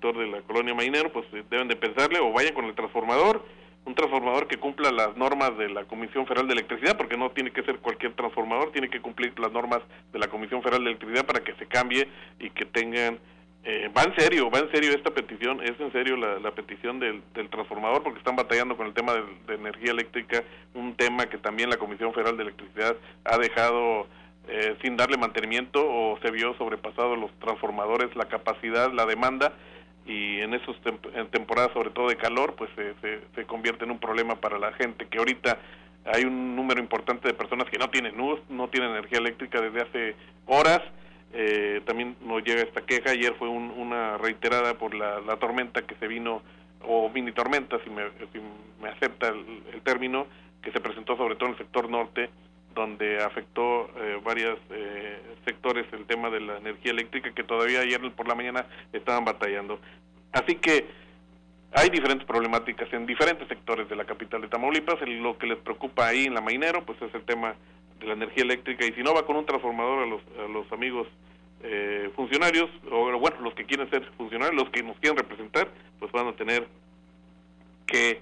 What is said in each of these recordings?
sector de la colonia Marinero, pues deben de pensarle o vayan con el transformador, un transformador que cumpla las normas de la Comisión Federal de Electricidad, porque no tiene que ser cualquier transformador, tiene que cumplir las normas de la Comisión Federal de Electricidad para que se cambie y que tengan... va en serio esta petición, es en serio la petición del transformador, porque están batallando con el tema de energía eléctrica, un tema que también la Comisión Federal de Electricidad ha dejado sin darle mantenimiento, o se vio sobrepasado los transformadores, la capacidad, la demanda, y en esos en temporadas sobre todo de calor, pues se convierte en un problema para la gente, que ahorita hay un número importante de personas que no tienen luz, no tienen energía eléctrica desde hace horas. También nos llega esta queja. Ayer fue una reiterada por la tormenta que se vino, o mini tormenta, si me acepta el término, que se presentó sobre todo en el sector norte, donde afectó varios sectores el tema de la energía eléctrica, que todavía ayer por la mañana estaban batallando. Así que hay diferentes problemáticas en diferentes sectores de la capital de Tamaulipas. Lo que les preocupa ahí en la Marinero, pues es el tema de la energía eléctrica, y si no va con un transformador a los amigos funcionarios, o bueno, los que quieren ser funcionarios, los que nos quieren representar, pues van a tener que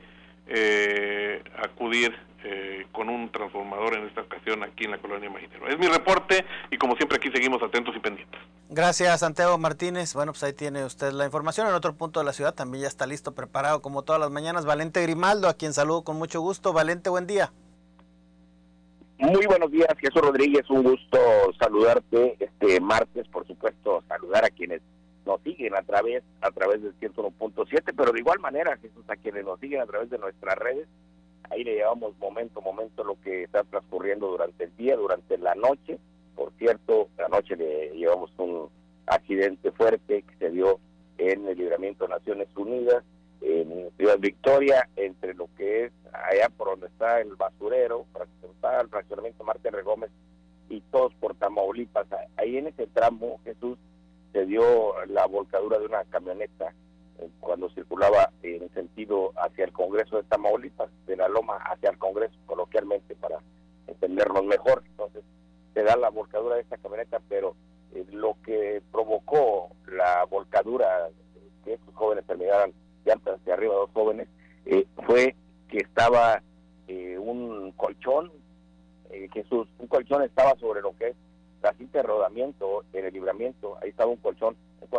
acudir con un transformador en esta ocasión aquí en la colonia Marinero. Es mi reporte, y como siempre aquí seguimos atentos y pendientes. Gracias, Santiago Martínez. Bueno, pues ahí tiene usted la información. En otro punto de la ciudad también ya está listo, preparado como todas las mañanas, Valente Grimaldo, a quien saludo con mucho gusto. Valente, buen día. Muy buenos días, Jesús Rodríguez, un gusto saludarte este martes, por supuesto, saludar a quienes nos siguen a través del 101.7, pero de igual manera, Jesús, a quienes nos siguen a través de nuestras redes. Ahí le llevamos momento a momento lo que está transcurriendo durante el día, durante la noche. Por cierto, anoche le llevamos un accidente fuerte que se dio en el Libramiento de Naciones Unidas, en Ciudad Victoria, entre lo que es allá por donde está el basurero, está el fraccionamiento Marte R. Gómez, y todos por Tamaulipas. Ahí en ese tramo, Jesús, se dio la volcadura de una camioneta cuando circulaba en sentido hacia el Congreso de Tamaulipas, de la Loma hacia el Congreso, coloquialmente, para entendernos mejor. Entonces se da la volcadura de esta camioneta, pero lo que provocó la volcadura, que estos jóvenes terminaran llantas hacia arriba, dos jóvenes, fue que estaba un colchón, Jesús, un colchón estaba sobre lo que es la cinta de rodamiento en el libramiento. Ahí estaba un colchón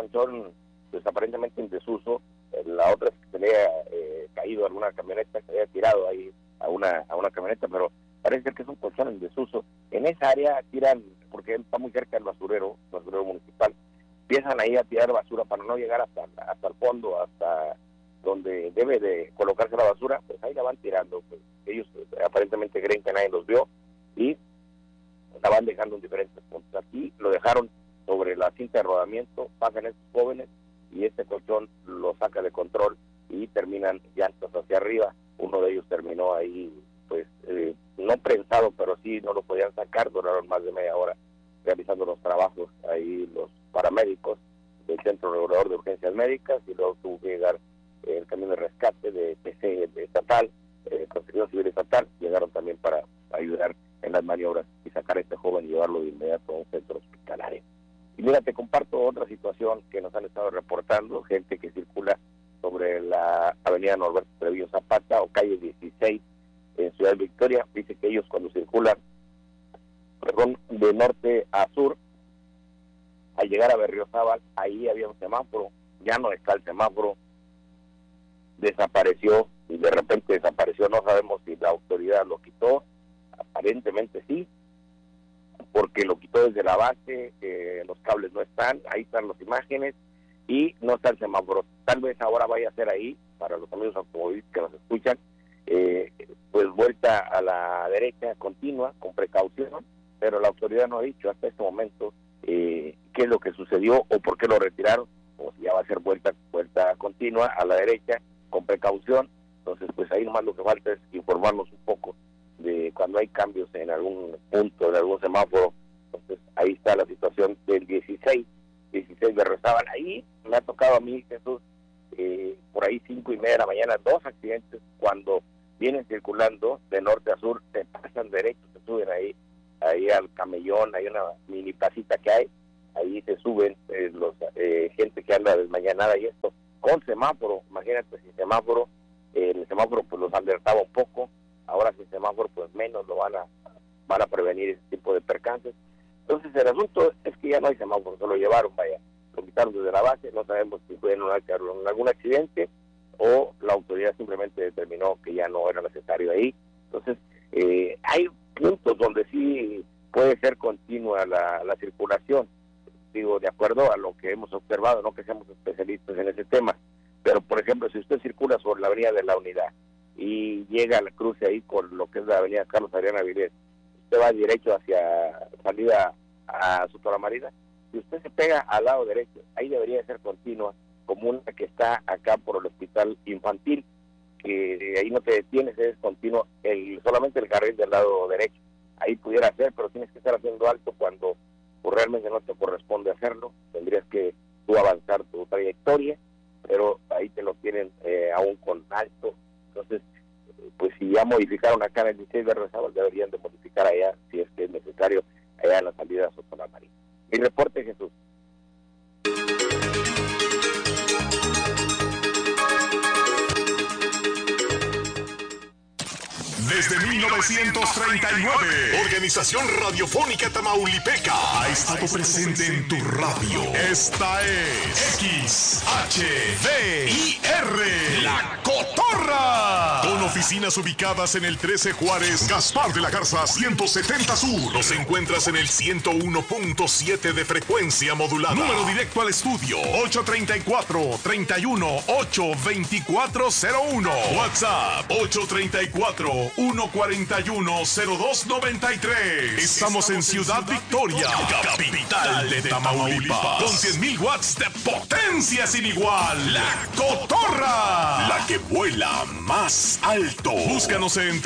pues aparentemente en desuso. La otra es que se le había caído a alguna camioneta, se había tirado ahí a una camioneta, pero parece ser que es un colchón en desuso. En esa área tiran, porque está muy cerca del basurero municipal, empiezan ahí a tirar basura para no llegar hasta el fondo, hasta donde debe de colocarse la basura, pues ahí la van tirando. Pues ellos aparentemente creen que nadie los vio y la van dejando en diferentes puntos. Aquí lo dejaron sobre la cinta de rodamiento, pasan estos jóvenes y este colchón lo saca de control y terminan llantas hacia arriba. Uno de ellos terminó ahí, pues, no prensado, pero sí no lo podían sacar. Duraron más de media hora realizando los trabajos ahí los paramédicos del Centro Regulador de Urgencias Médicas, y luego tuvo que llegar el camión de rescate de PC estatal, Protección Civil estatal, llegaron también para ayudar en las maniobras y sacar a este joven y llevarlo de inmediato a un centro hospitalario. Y mira, te comparto otra situación que nos han estado reportando, gente que circula sobre la avenida Norberto Treviño Zapata o calle 16 en Ciudad Victoria. Dice que ellos cuando circulan, de norte a sur, al llegar a Berriozábal, ahí había un semáforo, ya no está el semáforo, desapareció, y de repente desapareció. No sabemos si la autoridad lo quitó, aparentemente sí, porque lo quitó desde la base, los cables no están, ahí están las imágenes, y no está el semáforo. Tal vez ahora vaya a ser ahí, para los amigos automovilistas que nos escuchan, pues vuelta a la derecha continua, con precaución, pero la autoridad no ha dicho hasta este momento qué es lo que sucedió o por qué lo retiraron, o si ya va a ser vuelta continua a la derecha, con precaución. Entonces, pues ahí nomás lo que falta es informarnos un poco de cuando hay cambios en algún punto, en algún semáforo. Entonces, ahí está la situación del 16 de Rezaban. Ahí me ha tocado a mí, Jesús, por ahí 5:30 de la mañana, 2 accidentes cuando vienen circulando de norte a sur, se pasan derecho, se suben ahí al camellón, hay una mini placita que hay, ahí se suben gente que anda desmañanada, y esto con semáforo. Imagínate, sin semáforo, el semáforo pues los alertaba un poco, ahora sin semáforo pues menos lo van a prevenir ese tipo de percances. Entonces el asunto es que ya no hay semáforo, se lo llevaron, vaya, lo quitaron desde la base, no sabemos si fue en algún accidente o la autoridad simplemente determinó que ya no era necesario ahí. Entonces hay puntos donde sí puede ser continua la circulación, digo, de acuerdo a lo que hemos observado, no que seamos especialistas en ese tema, pero por ejemplo, si usted circula sobre la avenida de la Unidad y llega al cruce ahí con lo que es la avenida Carlos Adrián Avilés, usted va derecho hacia salida a Sotola Marina, si usted se pega al lado derecho, ahí debería de ser continua, como una que está acá por el hospital infantil, que ahí no te detienes, es continuo, solamente el carril del lado derecho, ahí pudiera ser, pero tienes que estar haciendo alto cuando pues, realmente no te corresponde hacerlo, tendrías que tú avanzar tu trayectoria, pero ahí te lo tienen aún con alto. Entonces, pues si ya modificaron acá en el 16 de Berriozábal, deberían de modificar allá, si es que es necesario, allá en la salida a Sotola Marina. Mi reporte, Jesús. Desde 1939, Organización Radiofónica Tamaulipeca ha estado presente en tu radio. Esta es XHDIR, La Cotorra. Con oficinas ubicadas en el 13 Juárez, Gaspar de la Garza 170 Sur. Nos encuentras en el 101.7 de frecuencia modulada. Número directo al estudio 834-31-82401. WhatsApp 834-141-0293. Estamos en Ciudad Victoria, capital de Tamaulipas, con 100,000 watts de potencia sin igual. La Cotorra, la que vuela más alto. Búscanos en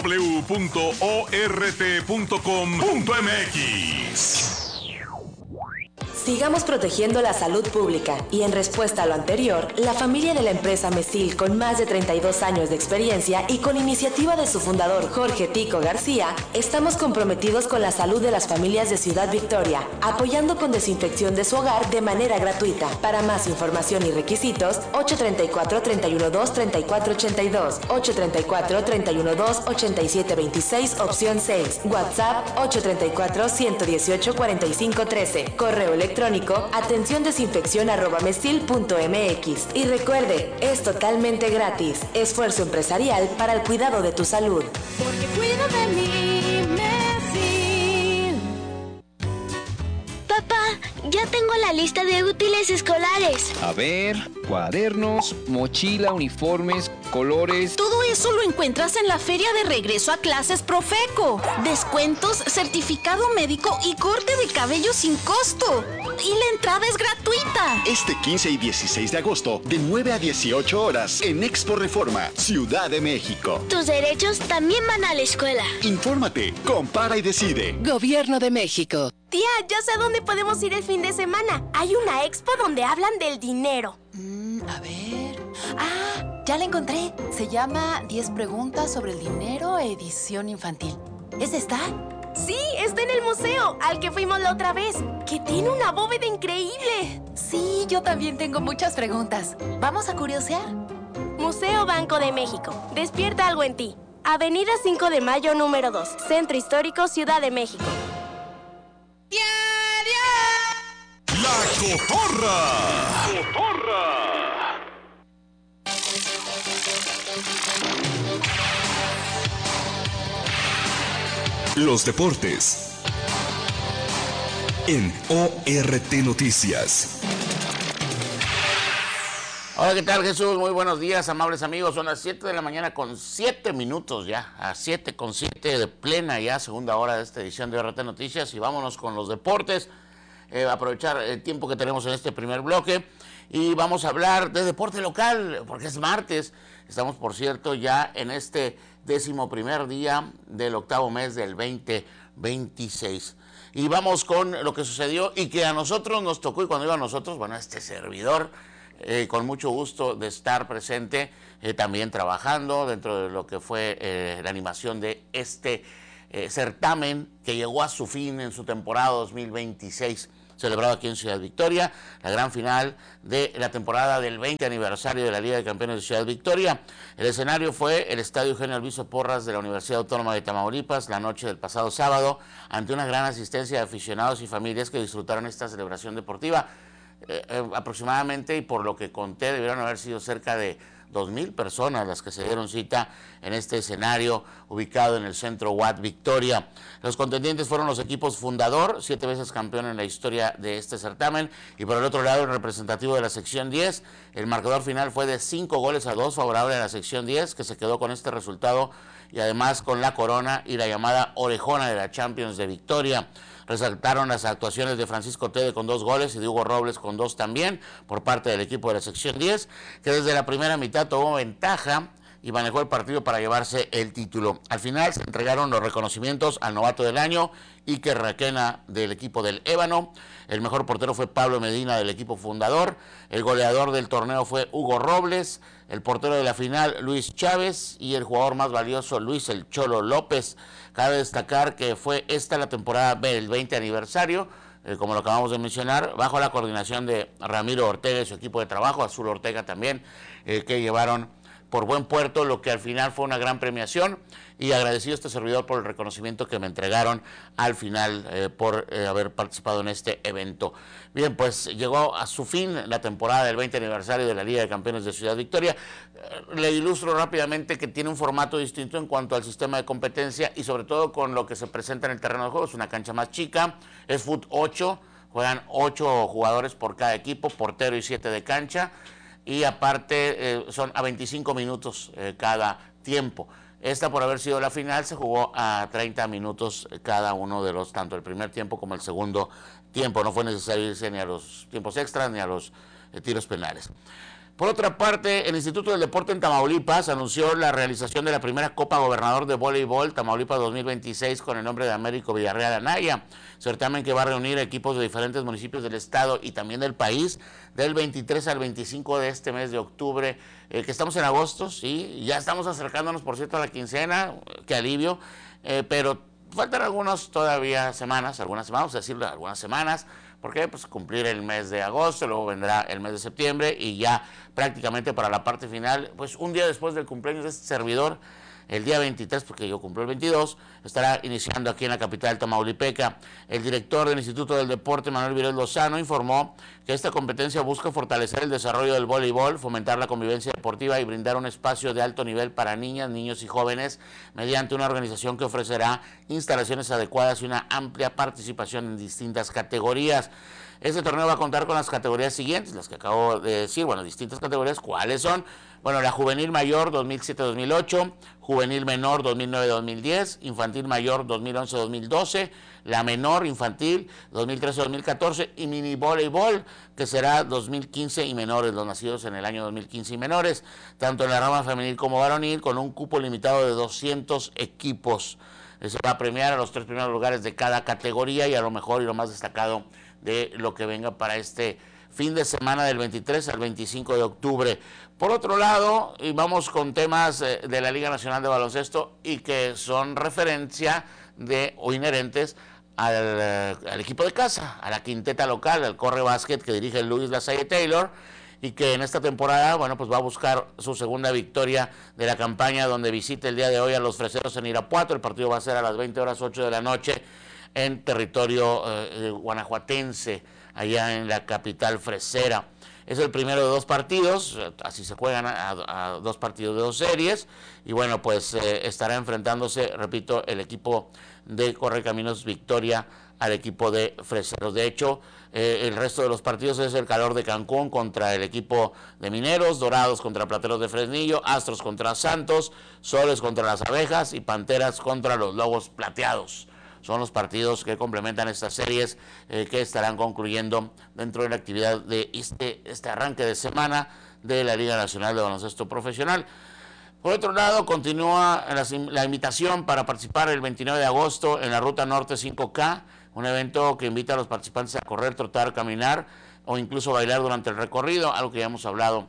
www.ort.com.mx. Sigamos protegiendo la salud pública y en respuesta a lo anterior, la familia de la empresa Mesil, con más de 32 años de experiencia y con iniciativa de su fundador Jorge Tico García, estamos comprometidos con la salud de las familias de Ciudad Victoria, apoyando con desinfección de su hogar de manera gratuita. Para más información y requisitos, 834-312-3482, 834-312-8726, opción 6, WhatsApp 834-118-4513, correo electrónico atenciondesinfeccion@mesil.mx. Y recuerde, es totalmente gratis. Esfuerzo empresarial para el cuidado de tu salud. Porque cuido de mí, Mesil. Papá, ya tengo la lista de útiles escolares. A ver, cuadernos, mochila, uniformes, colores. Todo eso lo encuentras en la Feria de Regreso a Clases Profeco. Descuentos, certificado médico y corte de cabello sin costo. Y la entrada es gratuita. Este 15 y 16 de agosto, de 9 a 18 horas, en Expo Reforma, Ciudad de México. Tus derechos también van a la escuela. Infórmate, compara y decide. Gobierno de México. Tía, ya sé a dónde podemos ir el fin de semana. Hay una expo donde hablan del dinero. A ver... ya la encontré. Se llama 10 preguntas sobre el dinero, edición infantil. ¿Es esta? Sí, está en el museo, al que fuimos la otra vez, que tiene una bóveda increíble. Sí, yo también tengo muchas preguntas. ¿Vamos a curiosear? Museo Banco de México. Despierta algo en ti. Avenida 5 de Mayo, número 2. Centro Histórico, Ciudad de México. La Cotorra. Los deportes en ORT Noticias. Hola, ¿qué tal, Jesús? Muy buenos días, amables amigos. Son las 7 de la mañana con 7 minutos ya, a 7:07 de plena ya, segunda hora de esta edición de ORT Noticias. Y vámonos con los deportes, aprovechar el tiempo que tenemos en este primer bloque. Y vamos a hablar de deporte local, porque es martes. Estamos, por cierto, ya en este 11º día del octavo mes del 2026. Y vamos con lo que sucedió y que a nosotros nos tocó, y cuando digo a nosotros, bueno, este servidor, con mucho gusto de estar presente, también trabajando dentro de lo que fue la animación de este certamen que llegó a su fin en su temporada 2026. celebrado aquí en Ciudad Victoria, la gran final de la temporada del 20 aniversario de la Liga de Campeones de Ciudad Victoria. El escenario fue el Estadio Eugenio Alviso Porras de la Universidad Autónoma de Tamaulipas la noche del pasado sábado, ante una gran asistencia de aficionados y familias que disfrutaron esta celebración deportiva. Aproximadamente, y por lo que conté, debieron haber sido cerca de 2,000 personas las que se dieron cita en este escenario ubicado en el Centro Watt Victoria. Los contendientes fueron los equipos Fundador, 7 veces campeón en la historia de este certamen, y por el otro lado el representativo de la sección 10. El marcador final fue de 5-2 favorable a la sección 10, que se quedó con este resultado y además con la corona y la llamada orejona de la Champions de Victoria. Resaltaron las actuaciones de Francisco Tede con 2 goles y de Hugo Robles con 2 también por parte del equipo de la sección 10, que desde la primera mitad tomó ventaja y manejó el partido para llevarse el título. Al final se entregaron los reconocimientos al novato del año, Iker Requena del equipo del Ébano. El mejor portero fue Pablo Medina del equipo Fundador. El goleador del torneo fue Hugo Robles. El portero de la final, Luis Chávez. Y el jugador más valioso, Luis El Cholo López. Cabe destacar que fue esta la temporada del 20 aniversario, como lo acabamos de mencionar, bajo la coordinación de Ramiro Ortega y su equipo de trabajo, Azul Ortega también, que llevaron por buen puerto lo que al final fue una gran premiación, y agradecido a este servidor por el reconocimiento que me entregaron al final por haber participado en este evento. Bien, pues llegó a su fin la temporada del 20 aniversario de la Liga de Campeones de Ciudad Victoria. Le ilustro rápidamente que tiene un formato distinto en cuanto al sistema de competencia y sobre todo con lo que se presenta en el terreno de juego. Es una cancha más chica, es Fut 8, juegan 8 jugadores por cada equipo, portero y 7 de cancha, y aparte son a 25 minutos cada tiempo. Esta, por haber sido la final, se jugó a 30 minutos cada uno de los, tanto el primer tiempo como el segundo tiempo. No fue necesario irse ni a los tiempos extras ni a los tiros penales. Por otra parte, el Instituto del Deporte en Tamaulipas anunció la realización de la primera Copa Gobernador de Voleibol Tamaulipas 2026 con el nombre de Américo Villarreal Anaya, certamen que va a reunir equipos de diferentes municipios del estado y también del país del 23 al 25 de este mes de octubre, que estamos en agosto, sí, ya estamos acercándonos, por cierto, a la quincena, qué alivio, pero faltan algunas todavía semanas, vamos a decirlo, algunas semanas, porque pues cumplir el mes de agosto, luego vendrá el mes de septiembre y ya prácticamente para la parte final, pues un día después del cumpleaños de este servidor, el día 23, porque yo cumplo el 22, estará iniciando aquí en la capital tamaulipeca. El director del Instituto del Deporte, Manuel Virel Lozano, informó que esta competencia busca fortalecer el desarrollo del voleibol, fomentar la convivencia deportiva y brindar un espacio de alto nivel para niñas, niños y jóvenes mediante una organización que ofrecerá instalaciones adecuadas y una amplia participación en distintas categorías. Este torneo va a contar con las categorías siguientes, las que acabo de decir, bueno, distintas categorías. ¿Cuáles son? Bueno, la juvenil mayor 2007-2008, juvenil menor 2009-2010, infantil mayor 2011-2012, la menor infantil 2013-2014 y mini voleibol, que será 2015 y menores, los nacidos en el año 2015 y menores, tanto en la rama femenil como varonil, con un cupo limitado de 200 equipos. Se va a premiar a los 3 primeros lugares de cada categoría y a lo mejor y lo más destacado de lo que venga para este fin de semana del 23 al 25 de octubre. Por otro lado, y vamos con temas de la Liga Nacional de Baloncesto y que son referencia de o inherentes al equipo de casa, a la quinteta local, al Corre Básquet que dirige Luis Lasalle Taylor, y que en esta temporada, bueno, pues va a buscar su segunda victoria de la campaña, donde visita el día de hoy a los Freseros en Irapuato. El partido va a ser a las 20:08 de la noche en territorio guanajuatense, allá en la capital fresera. Es el primero de 2 partidos, así se juegan a 2 partidos de 2 series, y bueno, pues estará enfrentándose, repito, el equipo de Correcaminos Victoria al equipo de Freseros. De hecho, el resto de los partidos es el Calor de Cancún contra el equipo de Mineros, Dorados contra Plateros de Fresnillo, Astros contra Santos, Soles contra las Abejas y Panteras contra los Lobos Plateados. Son los partidos que complementan estas series que estarán concluyendo dentro de la actividad de este arranque de semana de la Liga Nacional de Baloncesto Profesional. Por otro lado, continúa la invitación para participar el 29 de agosto en la Ruta Norte 5K, un evento que invita a los participantes a correr, trotar, caminar o incluso bailar durante el recorrido, algo que ya hemos hablado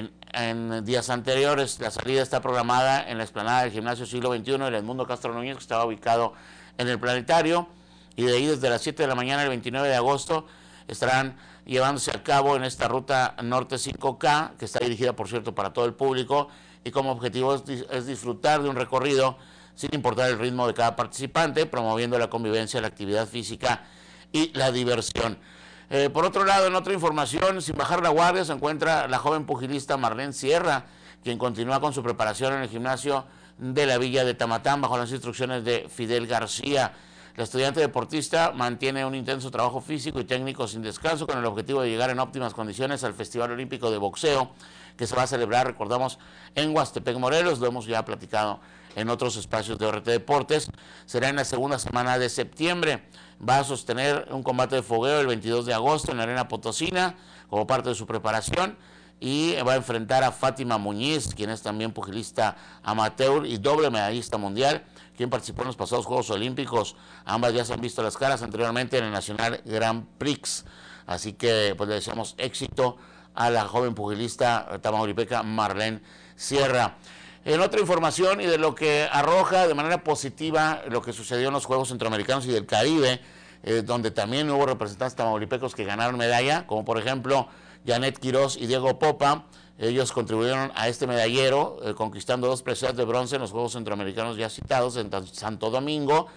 en días anteriores. La salida está programada en la explanada del Gimnasio Siglo XXI del Edmundo Castro Núñez, que estaba ubicado en el Planetario, y de ahí desde las 7 de la mañana el 29 de agosto estarán llevándose a cabo en esta ruta Norte 5K, que está dirigida, por cierto, para todo el público, y como objetivo es disfrutar de un recorrido sin importar el ritmo de cada participante, promoviendo la convivencia, la actividad física y la diversión. Por otro lado, en otra información, sin bajar la guardia, se encuentra la joven pugilista Marlene Sierra, quien continúa con su preparación en el gimnasio de la Villa de Tamatán, bajo las instrucciones de Fidel García. La estudiante deportista mantiene un intenso trabajo físico y técnico sin descanso, con el objetivo de llegar en óptimas condiciones al Festival Olímpico de Boxeo, que se va a celebrar, recordamos, en Huastepec, Morelos. Lo hemos ya platicado en otros espacios de ORT Deportes. Será en la segunda semana de septiembre. Va a sostener un combate de fogueo el 22 de agosto en la Arena Potosina, como parte de su preparación, y va a enfrentar a Fátima Muñiz, quien es también pugilista amateur y doble medallista mundial, quien participó en los pasados Juegos Olímpicos. Ambas ya se han visto las caras anteriormente en el Nacional Grand Prix. Así que pues le deseamos éxito a la joven pugilista tamaulipeca Marlene Sierra. En otra información y de lo que arroja de manera positiva lo que sucedió en los Juegos Centroamericanos y del Caribe, donde también hubo representantes tamaulipecos que ganaron medalla, como por ejemplo Janet Quiroz y Diego Popa. Ellos contribuyeron a este medallero, conquistando 2 preseas de bronce en los Juegos Centroamericanos ya citados en Santo Domingo.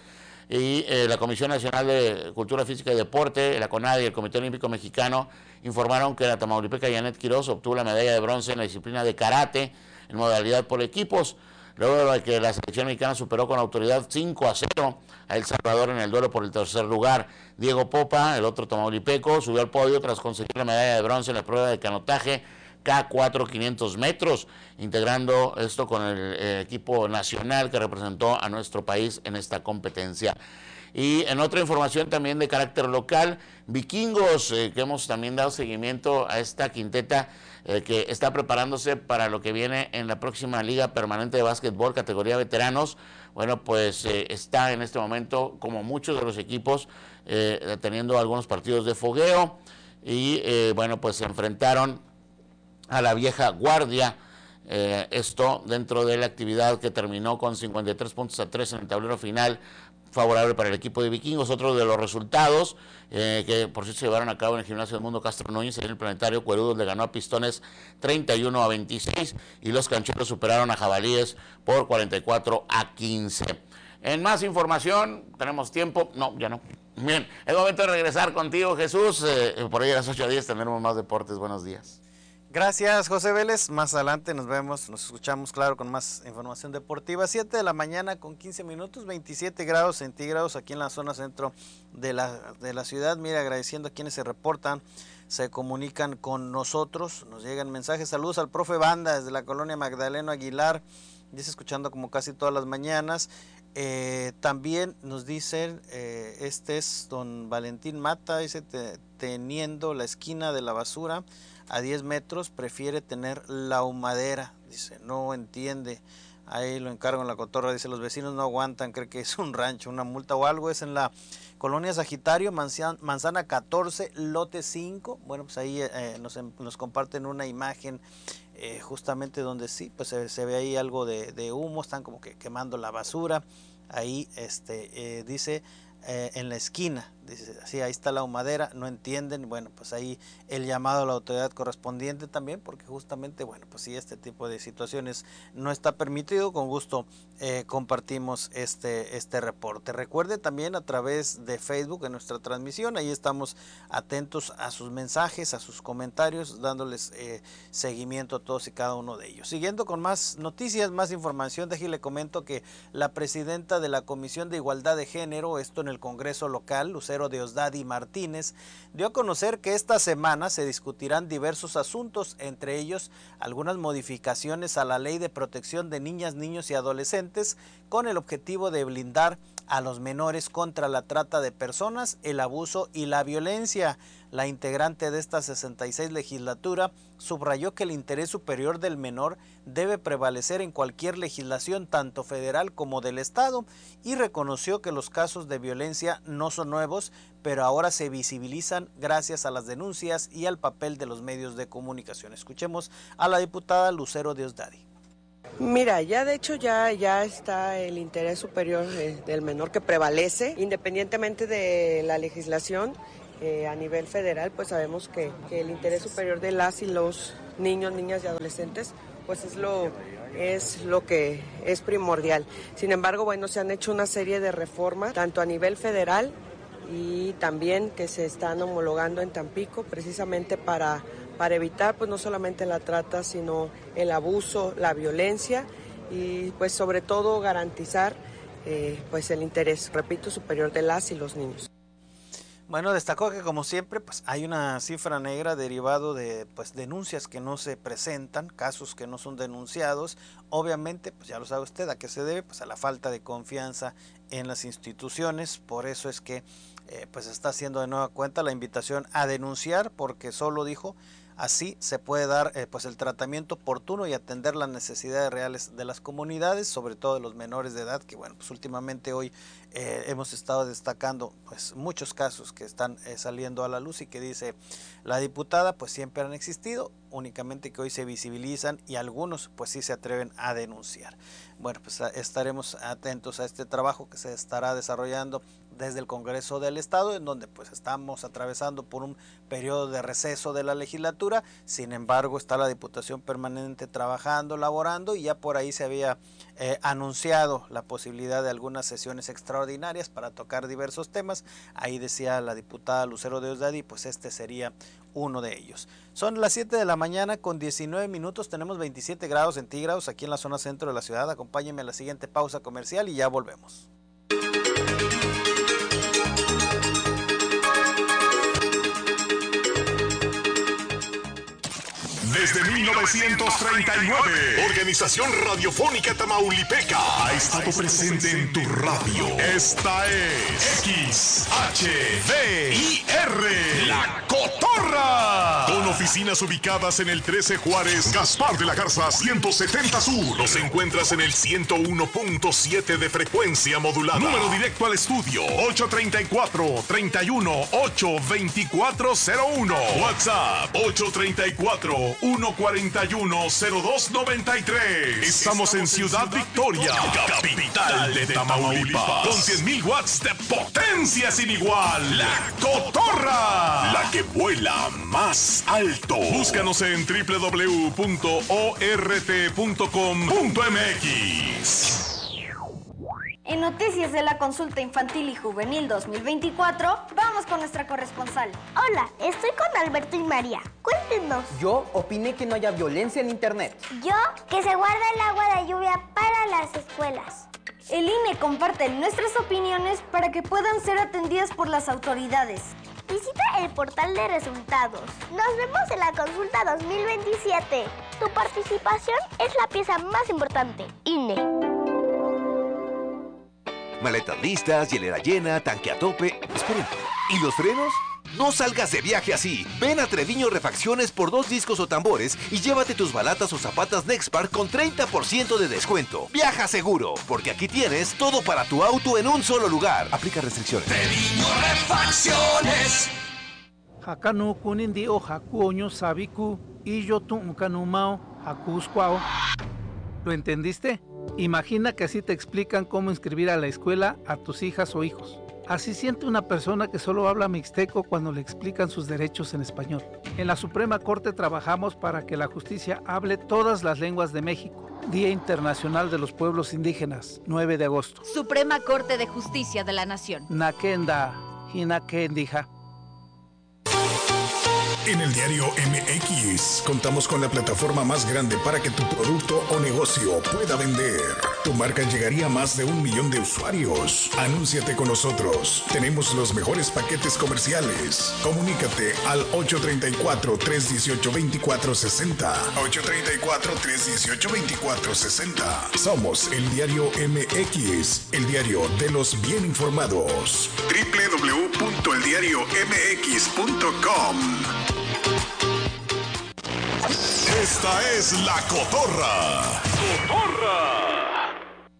Y la Comisión Nacional de Cultura Física y Deporte, la CONADE y el Comité Olímpico Mexicano informaron que la tamaulipeca Janet Quiroz obtuvo la medalla de bronce en la disciplina de karate en modalidad por equipos, luego de que la selección mexicana superó con autoridad 5-0 a El Salvador en el duelo por el tercer lugar. Diego Popa, el otro tamaulipeco, subió al podio tras conseguir la medalla de bronce en la prueba de canotaje K4 500 metros, integrando esto con el equipo nacional que representó a nuestro país en esta competencia. Y en otra información también de carácter local, Vikingos, que hemos también dado seguimiento a esta quinteta que está preparándose para lo que viene en la próxima Liga Permanente de Básquetbol, categoría veteranos. Bueno, pues está en este momento, como muchos de los equipos, teniendo algunos partidos de fogueo y bueno, pues se enfrentaron a la vieja guardia, esto dentro de la actividad que terminó con 53-3 en el tablero final, favorable para el equipo de Vikingos. Otro de los resultados que por cierto se llevaron a cabo en el Gimnasio del Mundo Castro Núñez, en el Planetario Cuerudos le ganó a Pistones 31-26 y los Cancheros superaron a Jabalíes por 44-15. En más información, tenemos tiempo, no, ya no. Bien, es momento de regresar contigo, Jesús. Por ahí a las 8:10 tendremos más deportes. Buenos días. Gracias, José Vélez. Más adelante nos vemos, nos escuchamos, claro, con más información deportiva. 7 de la mañana con 15 minutos, 27 grados centígrados aquí en la zona centro de la ciudad. Mira, agradeciendo a quienes se reportan, se comunican con nosotros, nos llegan mensajes. Saludos al profe Banda desde la colonia Magdaleno Aguilar, dice escuchando como casi todas las mañanas. También nos dicen, este es don Valentín Mata, dice, teniendo la esquina de la basura a 10 metros, prefiere tener la humadera, dice, no entiende, ahí lo encargo en la cotorra, dice, los vecinos no aguantan, cree que es un rancho, una multa o algo. Es en la colonia Sagitario, manzana 14, lote 5, bueno, pues ahí nos comparten una imagen justamente donde sí, pues se ve ahí algo de humo, están como que quemando la basura, ahí dice, en la esquina, dice, sí, ahí está la humadera, no entienden. Bueno, pues ahí el llamado a la autoridad correspondiente también, porque justamente, bueno, pues si este tipo de situaciones no está permitido, con gusto compartimos este reporte. Recuerde también a través de Facebook en nuestra transmisión, ahí estamos atentos a sus mensajes, a sus comentarios, dándoles seguimiento a todos y cada uno de ellos. Siguiendo con más noticias, más información, déjale comento que la presidenta de la Comisión de Igualdad de Género, esto en el Congreso local, Lucero Diosdado Martínez, dio a conocer que esta semana se discutirán diversos asuntos, entre ellos algunas modificaciones a la Ley de Protección de Niñas, Niños y Adolescentes, con el objetivo de blindar a los menores contra la trata de personas, el abuso y la violencia. La integrante de esta 66 legislatura subrayó que el interés superior del menor debe prevalecer en cualquier legislación, tanto federal como del Estado, y reconoció que los casos de violencia no son nuevos, pero ahora se visibilizan gracias a las denuncias y al papel de los medios de comunicación. Escuchemos a la diputada Lucero Diosdado. Mira, ya de hecho ya está el interés superior del menor que prevalece, independientemente de la legislación. a nivel federal, pues sabemos que el interés superior de las y los niños, niñas y adolescentes, pues es lo que es primordial. Sin embargo, bueno, se han hecho una serie de reformas, tanto a nivel federal y también que se están homologando en Tampico, precisamente para evitar pues no solamente la trata, sino el abuso, la violencia y pues sobre todo garantizar pues el interés, repito, superior de las y los niños. Bueno, destacó que como siempre pues hay una cifra negra derivado de pues denuncias que no se presentan, casos que no son denunciados. Obviamente, pues ya lo sabe usted, ¿a qué se debe? Pues a la falta de confianza en las instituciones. Por eso es que pues está haciendo de nueva cuenta la invitación a denunciar, porque solo dijo así se puede dar pues el tratamiento oportuno y atender las necesidades reales de las comunidades, sobre todo de los menores de edad, que bueno, pues últimamente hoy hemos estado destacando pues muchos casos que están saliendo a la luz y que dice la diputada pues siempre han existido, únicamente que hoy se visibilizan y algunos pues sí se atreven a denunciar. Bueno, pues estaremos atentos a este trabajo que se estará desarrollando desde el Congreso del Estado, en donde pues estamos atravesando por un periodo de receso de la legislatura. Sin embargo, está la Diputación Permanente trabajando, laborando, y ya por ahí se había anunciado la posibilidad de algunas sesiones extraordinarias para tocar diversos temas. Ahí decía la diputada Lucero Deusdedí, pues este sería uno de ellos. Son las 7 de la mañana con 19 minutos, tenemos 27 grados centígrados aquí en la zona centro de la ciudad. Acompáñenme a la siguiente pausa comercial y ya volvemos. Desde 1939, Organización Radiofónica Tamaulipeca ha estado presente en tu radio. Esta es XHVIR, La Cotorra. Con oficinas ubicadas en el 13 Juárez, Gaspar de la Garza 170 Sur. Nos encuentras en el 101.7 de frecuencia modulada. Número directo al estudio 834-31-82401. WhatsApp 834-141-0293. Estamos en Ciudad Victoria, capital de Tamaulipas, con 100,000 watts de potencia sin igual. La Cotorra, la que vuela más alto. Búscanos en www.ort.com.mx. En Noticias de la Consulta Infantil y Juvenil 2024, vamos con nuestra corresponsal. Hola, estoy con Alberto y María. Cuéntenos. Yo opiné que no haya violencia en internet. Yo, que se guarda el agua de lluvia para las escuelas. El INE comparte nuestras opiniones para que puedan ser atendidas por las autoridades. Visita el portal de resultados. Nos vemos en la consulta 2027. Tu participación es la pieza más importante. INE. Maletas listas, hielera llena, tanque a tope. Esperen, ¿y los frenos? No salgas de viaje así. Ven a Treviño Refacciones por 2 discos o tambores y llévate tus balatas o zapatas Nexpark con 30% de descuento. Viaja seguro, porque aquí tienes todo para tu auto en un solo lugar. Aplica restricciones. Treviño Refacciones. Hakanu kunindi o hakuoño sabiku y yo tu kanumao hakusquao. ¿Lo entendiste? Imagina que así te explican cómo inscribir a la escuela a tus hijas o hijos. Así siente una persona que solo habla mixteco cuando le explican sus derechos en español. En la Suprema Corte trabajamos para que la justicia hable todas las lenguas de México. Día Internacional de los Pueblos Indígenas, 9 de agosto. Suprema Corte de Justicia de la Nación. Nakenda, hinakendija. En el diario MX contamos con la plataforma más grande para que tu producto o negocio pueda vender. Tu marca llegaría a más de 1 millón de usuarios. Anúnciate con nosotros. Tenemos los mejores paquetes comerciales. Comunícate al 834-318-2460. 834-318-2460. Somos el diario MX, el diario de los bien informados. www.eldiariomx.com. Esta es La Cotorra. ¡Cotorra!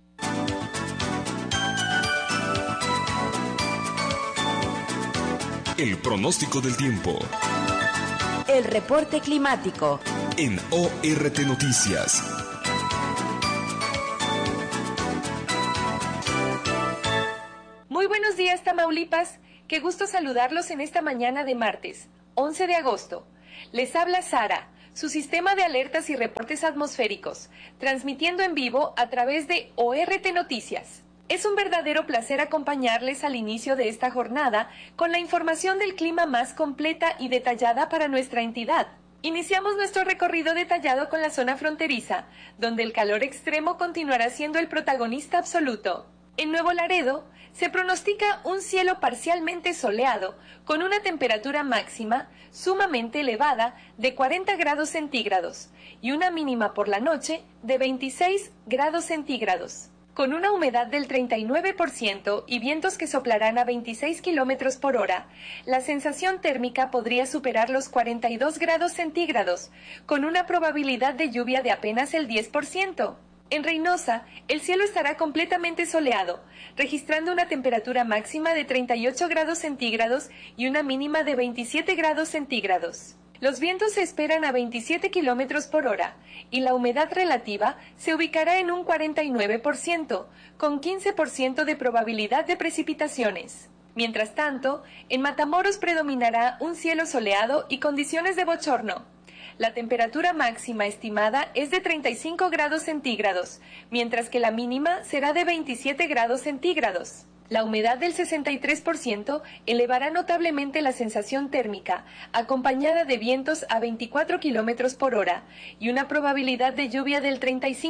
El pronóstico del tiempo. El reporte climático. En ORT Noticias. Muy buenos días, Tamaulipas. Qué gusto saludarlos en esta mañana de martes, 11 de agosto. Les habla Sara, su sistema de alertas y reportes atmosféricos, transmitiendo en vivo a través de ORT Noticias. Es un verdadero placer acompañarles al inicio de esta jornada con la información del clima más completa y detallada para nuestra entidad. Iniciamos nuestro recorrido detallado con la zona fronteriza, donde el calor extremo continuará siendo el protagonista absoluto. En Nuevo Laredo, se pronostica un cielo parcialmente soleado, con una temperatura máxima sumamente elevada de 40 grados centígrados y una mínima por la noche de 26 grados centígrados. Con una humedad del 39% y vientos que soplarán a 26 kilómetros por hora, la sensación térmica podría superar los 42 grados centígrados, con una probabilidad de lluvia de apenas el 10%. En Reynosa, el cielo estará completamente soleado, registrando una temperatura máxima de 38 grados centígrados y una mínima de 27 grados centígrados. Los vientos se esperan a 27 kilómetros por hora y la humedad relativa se ubicará en un 49%, con 15% de probabilidad de precipitaciones. Mientras tanto, en Matamoros predominará un cielo soleado y condiciones de bochorno. La temperatura máxima estimada es de 35 grados centígrados, mientras que la mínima será de 27 grados centígrados. La humedad del 63% elevará notablemente la sensación térmica, acompañada de vientos a 24 kilómetros por hora y una probabilidad de lluvia del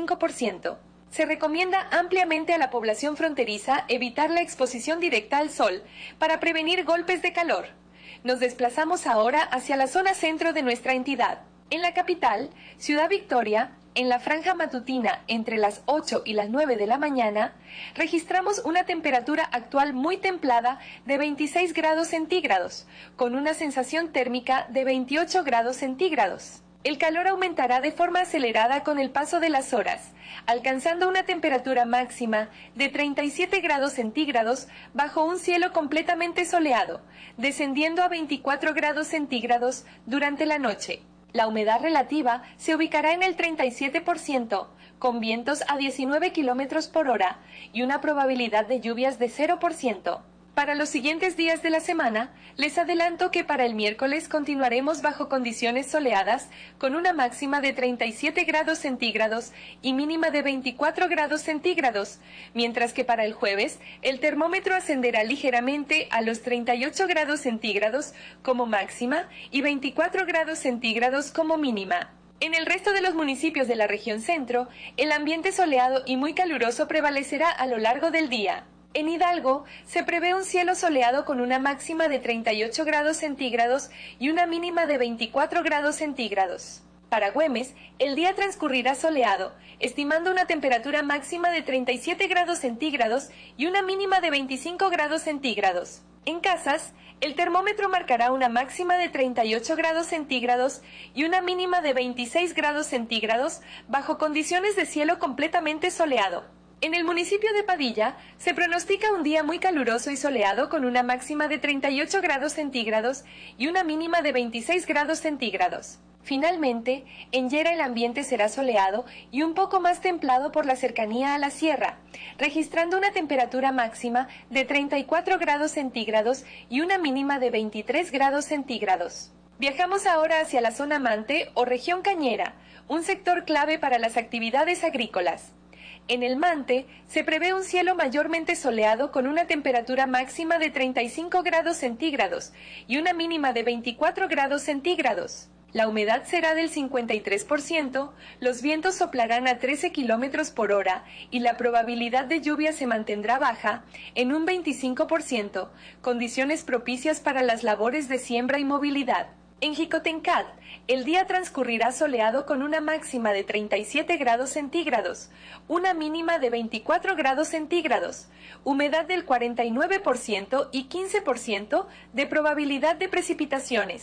35%. Se recomienda ampliamente a la población fronteriza evitar la exposición directa al sol para prevenir golpes de calor. Nos desplazamos ahora hacia la zona centro de nuestra entidad. En la capital, Ciudad Victoria, en la franja matutina entre las 8 y las 9 de la mañana, registramos una temperatura actual muy templada de 26 grados centígrados, con una sensación térmica de 28 grados centígrados. El calor aumentará de forma acelerada con el paso de las horas, alcanzando una temperatura máxima de 37 grados centígrados bajo un cielo completamente soleado, descendiendo a 24 grados centígrados durante la noche. La humedad relativa se ubicará en el 37%, con vientos a 19 kilómetros por hora y una probabilidad de lluvias de 0%. Para los siguientes días de la semana, les adelanto que para el miércoles continuaremos bajo condiciones soleadas con una máxima de 37 grados centígrados y mínima de 24 grados centígrados, mientras que para el jueves el termómetro ascenderá ligeramente a los 38 grados centígrados como máxima y 24 grados centígrados como mínima. En el resto de los municipios de la región centro, el ambiente soleado y muy caluroso prevalecerá a lo largo del día. En Hidalgo se prevé un cielo soleado con una máxima de 38 grados centígrados y una mínima de 24 grados centígrados. Para Güemes, el día transcurrirá soleado, estimando una temperatura máxima de 37 grados centígrados y una mínima de 25 grados centígrados. En Casas, el termómetro marcará una máxima de 38 grados centígrados y una mínima de 26 grados centígrados bajo condiciones de cielo completamente soleado. En el municipio de Padilla se pronostica un día muy caluroso y soleado con una máxima de 38 grados centígrados y una mínima de 26 grados centígrados. Finalmente, en Llera el ambiente será soleado y un poco más templado por la cercanía a la sierra, registrando una temperatura máxima de 34 grados centígrados y una mínima de 23 grados centígrados. Viajamos ahora hacia la zona Mante o región cañera, un sector clave para las actividades agrícolas. En el Mante se prevé un cielo mayormente soleado con una temperatura máxima de 35 grados centígrados y una mínima de 24 grados centígrados. La humedad será del 53%, los vientos soplarán a 13 kilómetros por hora y la probabilidad de lluvia se mantendrá baja en un 25%, condiciones propicias para las labores de siembra y movilidad. En Jicotencat, el día transcurrirá soleado con una máxima de 37 grados centígrados, una mínima de 24 grados centígrados, humedad del 49% y 15% de probabilidad de precipitaciones.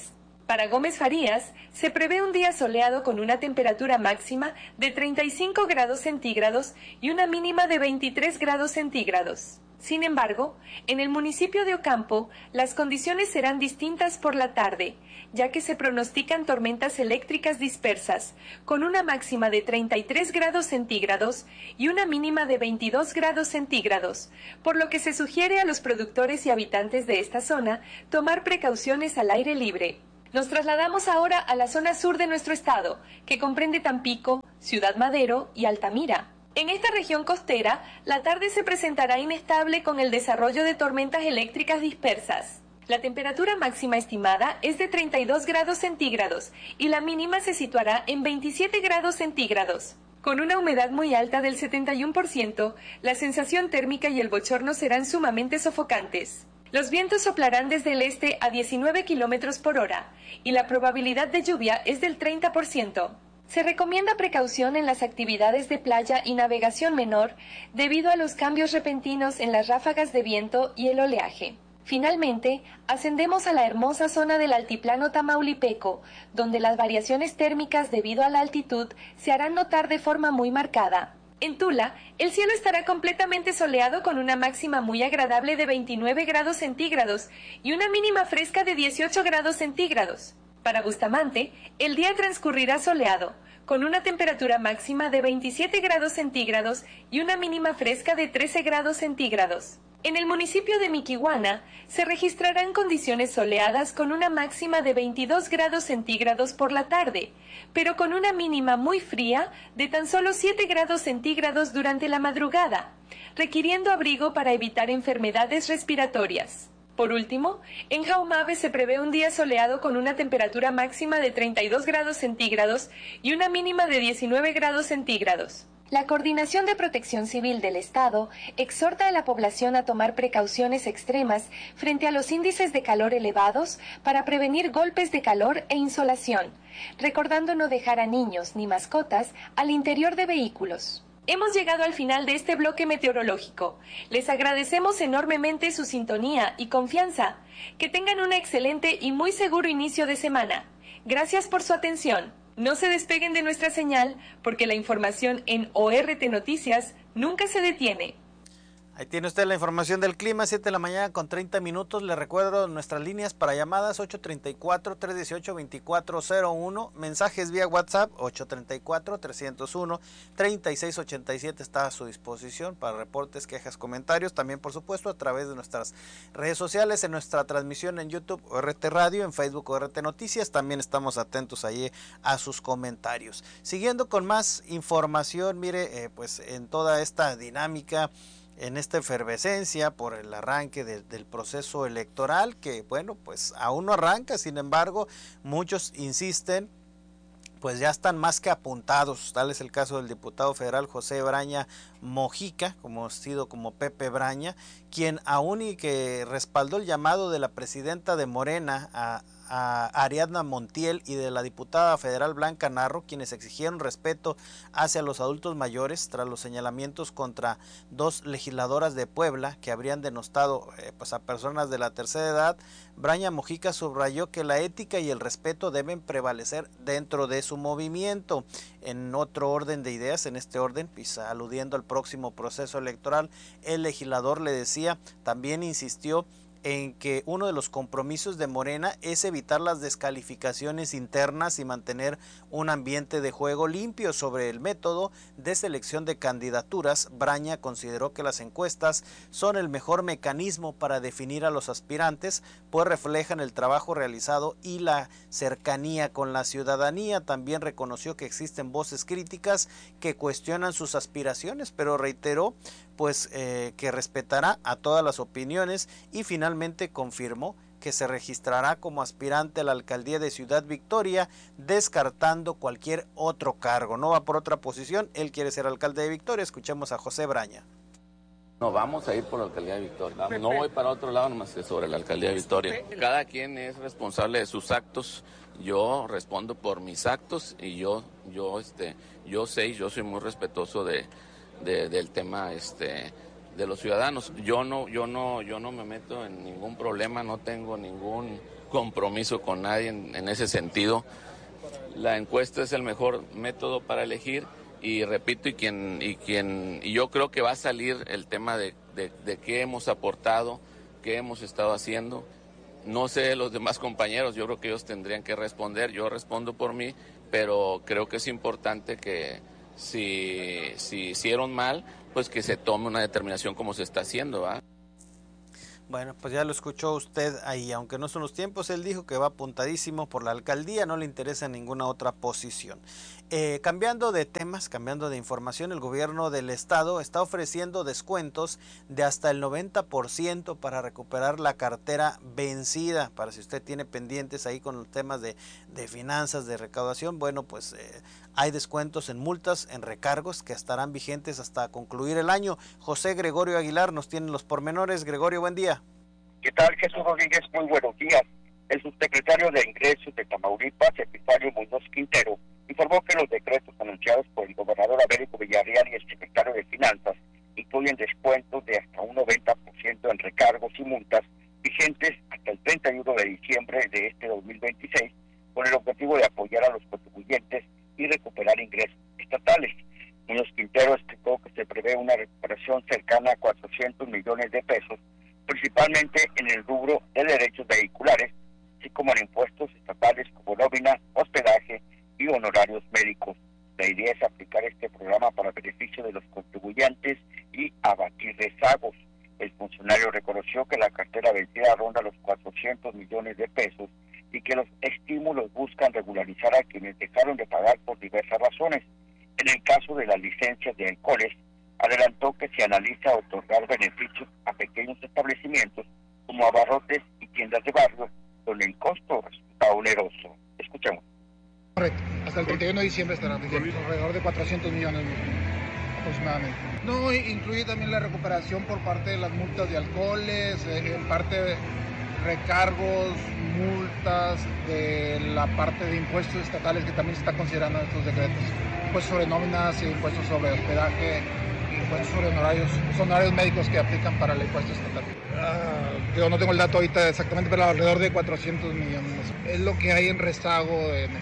Para Gómez Farías, se prevé un día soleado con una temperatura máxima de 35 grados centígrados y una mínima de 23 grados centígrados. Sin embargo, en el municipio de Ocampo, las condiciones serán distintas por la tarde, ya que se pronostican tormentas eléctricas dispersas, con una máxima de 33 grados centígrados y una mínima de 22 grados centígrados, por lo que se sugiere a los productores y habitantes de esta zona tomar precauciones al aire libre. Nos trasladamos ahora a la zona sur de nuestro estado, que comprende Tampico, Ciudad Madero y Altamira. En esta región costera, la tarde se presentará inestable con el desarrollo de tormentas eléctricas dispersas. La temperatura máxima estimada es de 32 grados centígrados y la mínima se situará en 27 grados centígrados. Con una humedad muy alta del 71%, la sensación térmica y el bochorno serán sumamente sofocantes. Los vientos soplarán desde el este a 19 kilómetros por hora y la probabilidad de lluvia es del 30%. Se recomienda precaución en las actividades de playa y navegación menor debido a los cambios repentinos en las ráfagas de viento y el oleaje. Finalmente, ascendemos a la hermosa zona del altiplano tamaulipeco, donde las variaciones térmicas debido a la altitud se harán notar de forma muy marcada. En Tula, el cielo estará completamente soleado con una máxima muy agradable de 29 grados centígrados y una mínima fresca de 18 grados centígrados. Para Bustamante, el día transcurrirá soleado, con una temperatura máxima de 27 grados centígrados y una mínima fresca de 13 grados centígrados. En el municipio de Miquihuana se registrarán condiciones soleadas con una máxima de 22 grados centígrados por la tarde, pero con una mínima muy fría de tan solo 7 grados centígrados durante la madrugada, requiriendo abrigo para evitar enfermedades respiratorias. Por último, en Jaumabe se prevé un día soleado con una temperatura máxima de 32 grados centígrados y una mínima de 19 grados centígrados. La Coordinación de Protección Civil del Estado exhorta a la población a tomar precauciones extremas frente a los índices de calor elevados para prevenir golpes de calor e insolación, recordando no dejar a niños ni mascotas al interior de vehículos. Hemos llegado al final de este bloque meteorológico. Les agradecemos enormemente su sintonía y confianza. Que tengan un excelente y muy seguro inicio de semana. Gracias por su atención. No se despeguen de nuestra señal, porque la información en ORT Noticias nunca se detiene. Ahí tiene usted la información del clima, 7 de la mañana con 30 minutos. Le recuerdo nuestras líneas para llamadas 834-318-2401, mensajes vía WhatsApp 834-301-3687 está a su disposición para reportes, quejas, comentarios. También, por supuesto, a través de nuestras redes sociales, en nuestra transmisión en YouTube ORT Radio, en Facebook ORT Noticias. También estamos atentos allí a sus comentarios. Siguiendo con más información, mire, pues en toda esta dinámica, en esta efervescencia por el arranque del proceso electoral, que bueno, pues aún no arranca, sin embargo, muchos insisten, pues ya están más que apuntados. Tal es el caso del diputado federal José Braña Mojica, conocido como Pepe Braña, quien aún y que respaldó el llamado de la presidenta de Morena a Ariadna Montiel y de la diputada federal Blanca Narro, quienes exigieron respeto hacia los adultos mayores tras los señalamientos contra dos legisladoras de Puebla que habrían denostado pues a personas de la tercera edad. Braña Mojica subrayó que la ética y el respeto deben prevalecer dentro de su movimiento. En otro orden de ideas, en este orden, pues, aludiendo al próximo proceso electoral, el legislador le decía, también insistió en que uno de los compromisos de Morena es evitar las descalificaciones internas y mantener un ambiente de juego limpio. Sobre el método de selección de candidaturas, Braña consideró que las encuestas son el mejor mecanismo para definir a los aspirantes, pues reflejan el trabajo realizado y la cercanía con la ciudadanía. También reconoció que existen voces críticas que cuestionan sus aspiraciones, pero reiteró pues que respetará a todas las opiniones y finalmente confirmó que se registrará como aspirante a la alcaldía de Ciudad Victoria, descartando cualquier otro cargo. No va por otra posición, él quiere ser alcalde de Victoria. Escuchemos a José Braña. No, vamos a ir por la alcaldía de Victoria. No voy para otro lado, nomás que sobre la alcaldía de Victoria. Cada quien es responsable de sus actos. Yo respondo por mis actos y yo soy muy respetuoso del tema de los ciudadanos. Yo no me meto en ningún problema, no tengo ningún compromiso con nadie en ese sentido. La encuesta es el mejor método para elegir y repito, y yo creo que va a salir el tema de qué hemos aportado, qué hemos estado haciendo. No sé los demás compañeros, yo creo que ellos tendrían que responder, yo respondo por mí, pero creo que es importante que si hicieron mal, pues que se tome una determinación como se está haciendo, ¿va? Bueno, pues ya lo escuchó usted ahí, aunque no son los tiempos, él dijo que va apuntadísimo por la alcaldía, no le interesa ninguna otra posición. Cambiando de temas, cambiando de información, el gobierno del estado está ofreciendo descuentos de hasta el 90% para recuperar la cartera vencida, para si usted tiene pendientes ahí con los temas de finanzas, de recaudación, bueno, pues hay descuentos en multas, en recargos que estarán vigentes hasta concluir el año. José Gregorio Aguilar nos tiene los pormenores. Gregorio, buen día. ¿Qué tal, Jesús Rodríguez? Muy buenos días. El subsecretario de Ingresos de Tamaulipas, Epifanio Muñoz Quintero, informó que los decretos anunciados por el gobernador Américo Villarreal y el secretario de Finanzas incluyen descuentos de hasta un 90% en recargos y multas vigentes hasta el 31 de diciembre de este 2026, con el objetivo de apoyar a los contribuyentes y recuperar ingresos estatales. Muñoz Quintero explicó que se prevé una recuperación cercana a 400 millones de pesos, principalmente en el rubro de derechos vehiculares, así como en impuestos estatales como nómina, hospedaje y honorarios médicos. La idea es aplicar este programa para beneficio de los contribuyentes y abatir rezagos. El funcionario reconoció que la cartera vencida ronda los 400 millones de pesos y que los estímulos buscan regularizar a quienes dejaron de pagar por diversas razones. En el caso de las licencias de alcoholes, adelantó que se analiza otorgar beneficios a pequeños establecimientos como abarrotes y tiendas de barrio, donde el costo resulta oneroso. Escuchemos. Correcto. Hasta el 31 de diciembre estarán vigentes, alrededor de 400 millones aproximadamente. No, incluye también la recuperación por parte de las multas de alcoholes, en parte de recargos, multas, de la parte de impuestos estatales que también se está considerando en estos decretos. Impuestos sobre nóminas, impuestos sobre hospedaje, impuestos sobre honorarios médicos que aplican para el impuesto estatal. Yo no tengo el dato ahorita exactamente, pero alrededor de 400 millones. Es lo que hay en rezago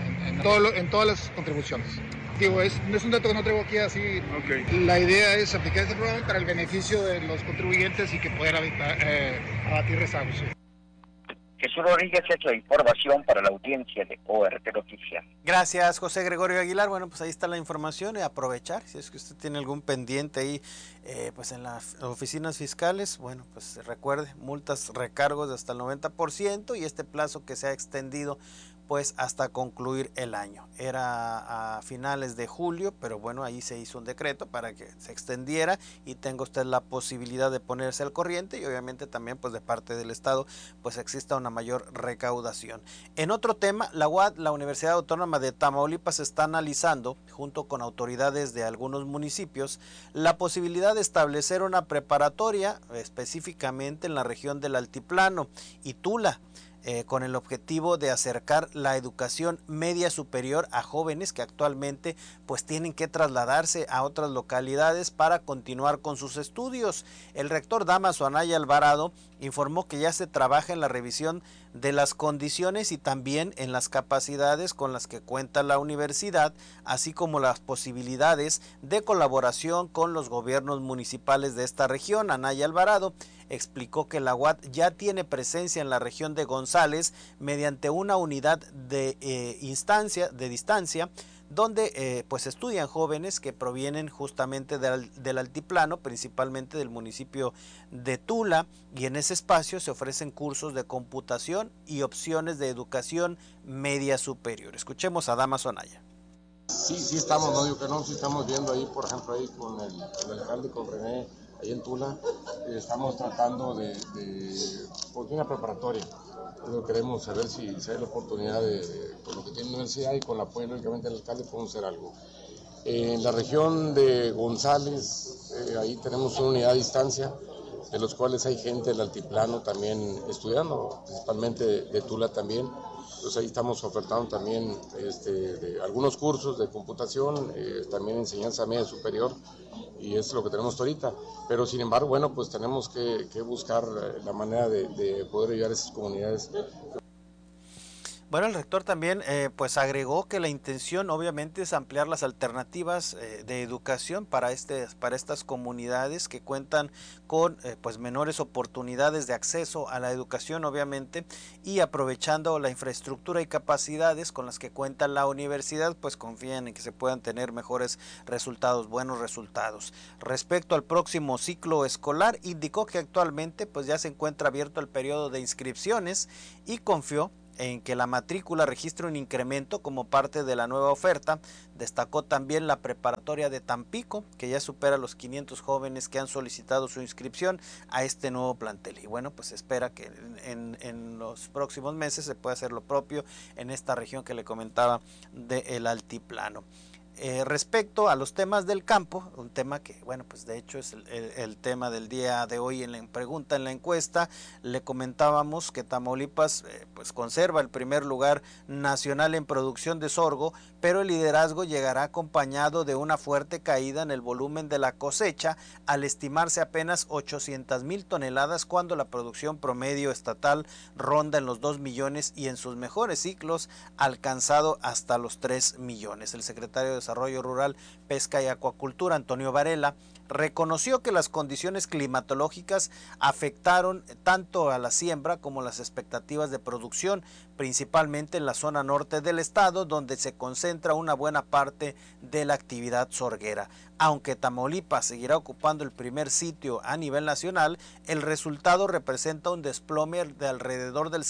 en todas las contribuciones. Digo, no es un dato que no traigo aquí así. Okay. La idea es aplicar este programa para el beneficio de los contribuyentes y que puedan abatir rezagos. Sí. Jesús Rodríguez, es la información para la audiencia de ORT Noticias. Gracias, José Gregorio Aguilar. Bueno, pues ahí está la información y aprovechar, si es que usted tiene algún pendiente ahí, pues en las oficinas fiscales, bueno, pues recuerde, multas, recargos de hasta el 90% y este plazo que se ha extendido pues hasta concluir el año. Era a finales de julio, pero bueno, ahí se hizo un decreto para que se extendiera y tenga usted la posibilidad de ponerse al corriente y obviamente también pues de parte del Estado pues exista una mayor recaudación. En otro tema, la UAT, la Universidad Autónoma de Tamaulipas, está analizando, junto con autoridades de algunos municipios, la posibilidad de establecer una preparatoria específicamente en la región del Altiplano y Tula, con el objetivo de acercar la educación media superior a jóvenes que actualmente pues tienen que trasladarse a otras localidades para continuar con sus estudios. El rector Dámaso Anaya Alvarado informó que ya se trabaja en la revisión de las condiciones y también en las capacidades con las que cuenta la universidad, así como las posibilidades de colaboración con los gobiernos municipales de esta región. Anaya Alvarado explicó que la UAT ya tiene presencia en la región de González mediante una unidad de distancia donde pues estudian jóvenes que provienen justamente del altiplano, principalmente del municipio de Tula, y en ese espacio se ofrecen cursos de computación y opciones de educación media superior. Escuchemos a Dámaso Anaya. Sí estamos, no digo que no, sí estamos viendo ahí, por ejemplo, ahí con el alcalde, con René, ahí en Tula, estamos tratando de pues, una preparatoria. Pero queremos saber si hay la oportunidad con lo que tiene la universidad y con el apoyo lógicamente del alcalde podemos hacer algo. En la región de González, ahí tenemos una unidad a distancia, de los cuales hay gente del altiplano también estudiando, principalmente de Tula también. Entonces ahí estamos ofertando también algunos cursos de computación, también enseñanza media superior, y es lo que tenemos ahorita. Pero sin embargo, bueno, pues tenemos que buscar la manera de poder ayudar a esas comunidades. Bueno, el rector también pues agregó que la intención obviamente es ampliar las alternativas de educación para estas comunidades que cuentan con pues menores oportunidades de acceso a la educación obviamente, y aprovechando la infraestructura y capacidades con las que cuenta la universidad, pues confían en que se puedan tener mejores resultados, buenos resultados. Respecto al próximo ciclo escolar, indicó que actualmente pues ya se encuentra abierto el periodo de inscripciones y confió en que la matrícula registre un incremento como parte de la nueva oferta. Destacó también la preparatoria de Tampico, que ya supera los 500 jóvenes que han solicitado su inscripción a este nuevo plantel. Y bueno, pues espera que en los próximos meses se pueda hacer lo propio en esta región que le comentaba del altiplano. Respecto a los temas del campo, un tema que, bueno, pues de hecho es el tema del día de hoy en la pregunta, en la encuesta, le comentábamos que Tamaulipas pues conserva el primer lugar nacional en producción de sorgo, pero el liderazgo llegará acompañado de una fuerte caída en el volumen de la cosecha, al estimarse apenas 800,000 toneladas, cuando la producción promedio estatal ronda en los 2 millones y en sus mejores ciclos alcanzado hasta los 3 millones. El secretario de Desarrollo Rural, Pesca y Acuacultura, Antonio Varela, reconoció que las condiciones climatológicas afectaron tanto a la siembra como las expectativas de producción, principalmente en la zona norte del estado, donde se concentra una buena parte de la actividad sorguera. Aunque Tamaulipas seguirá ocupando el primer sitio a nivel nacional, el resultado representa un desplome de alrededor del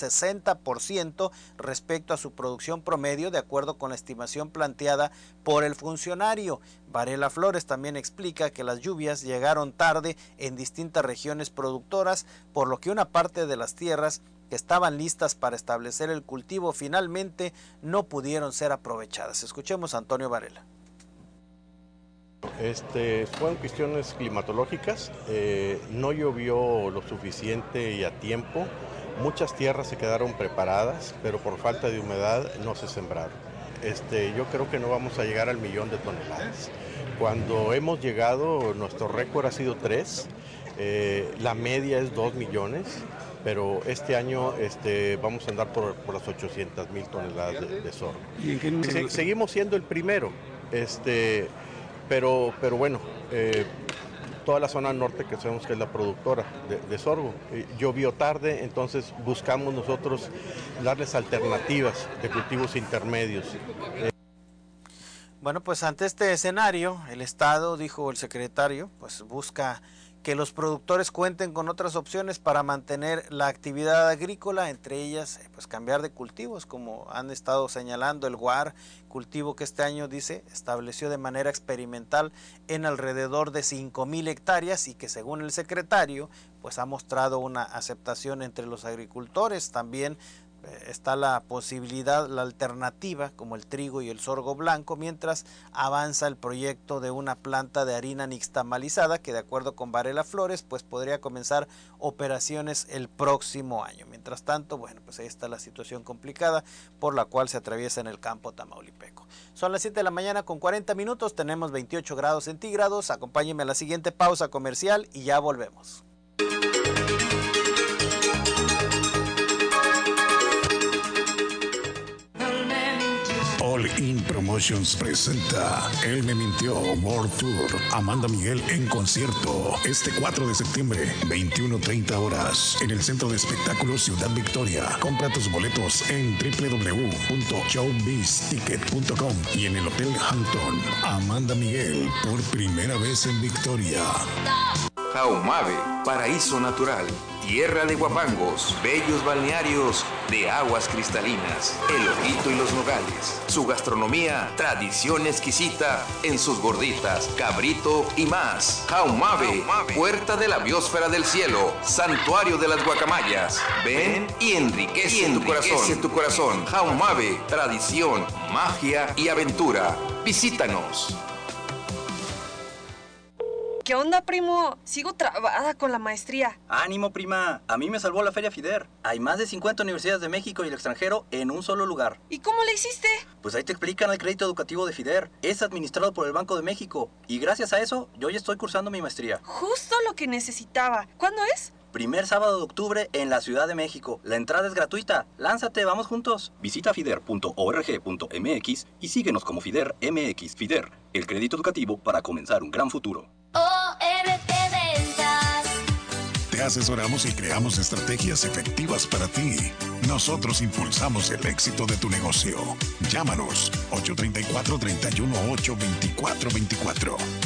60% respecto a su producción promedio, de acuerdo con la estimación planteada por el funcionario. Varela Flores también explica que las lluvias llegaron tarde en distintas regiones productoras, por lo que una parte de las tierras que estaban listas para establecer el cultivo finalmente no pudieron ser aprovechadas. Escuchemos a Antonio Varela. Fueron cuestiones climatológicas, no llovió lo suficiente y a tiempo, muchas tierras se quedaron preparadas, pero por falta de humedad no se sembraron. Yo creo que no vamos a llegar al 1,000,000 de toneladas. Cuando hemos llegado, nuestro récord ha sido 3, la media es 2 millones, pero este año vamos a andar por las 800,000 toneladas de sorgo. ¿Y en qué número? Seguimos siendo el primero, pero bueno, toda la zona norte, que sabemos que es la productora de sorgo, llovió tarde, entonces buscamos nosotros darles alternativas de cultivos intermedios. Bueno, pues ante este escenario, el Estado, dijo el secretario, pues busca que los productores cuenten con otras opciones para mantener la actividad agrícola, entre ellas pues cambiar de cultivos, como han estado señalando el guar, cultivo que este año, dice, estableció de manera experimental en alrededor de 5,000 hectáreas y que, según el secretario, pues ha mostrado una aceptación entre los agricultores. También está la posibilidad, la alternativa, como el trigo y el sorgo blanco, mientras avanza el proyecto de una planta de harina nixtamalizada que, de acuerdo con Varela Flores, pues podría comenzar operaciones el próximo año. Mientras tanto, bueno, pues ahí está la situación complicada por la cual se atraviesa en el campo tamaulipeco. Son las 7 de la mañana con 40 minutos, tenemos 28 grados centígrados. Acompáñenme a la siguiente pausa comercial y ya volvemos. All In Promotions presenta Él me mintió World Tour. Amanda Miguel en concierto este 4 de septiembre, 21:30 horas, en el Centro de Espectáculos Ciudad Victoria. Compra tus boletos en www.showbizticket.com y en el Hotel Hampton. Amanda Miguel, por primera vez en Victoria. Jaumave, paraíso natural, tierra de guapangos, bellos balnearios de aguas cristalinas, el Ojito y los Nogales. Su gastronomía, tradición exquisita en sus gorditas, cabrito y más. Jaumave, puerta de la biosfera del cielo, santuario de las guacamayas. Ven y enriquece tu corazón. Jaumave, tradición, magia y aventura. Visítanos. ¿Qué onda, primo? Sigo trabada con la maestría. ¡Ánimo, prima! A mí me salvó la Feria FIDER. Hay más de 50 universidades de México y el extranjero en un solo lugar. ¿Y cómo le hiciste? Pues ahí te explican el crédito educativo de FIDER. Es administrado por el Banco de México. Y gracias a eso, yo ya estoy cursando mi maestría. Justo lo que necesitaba. ¿Cuándo es? Primer sábado de octubre en la Ciudad de México. La entrada es gratuita. Lánzate, vamos juntos. Visita fider.org.mx y síguenos como Fider MX. Fider, el crédito educativo para comenzar un gran futuro. ORT Ventas. Te asesoramos y creamos estrategias efectivas para ti. Nosotros impulsamos el éxito de tu negocio. Llámanos 834-318-2424.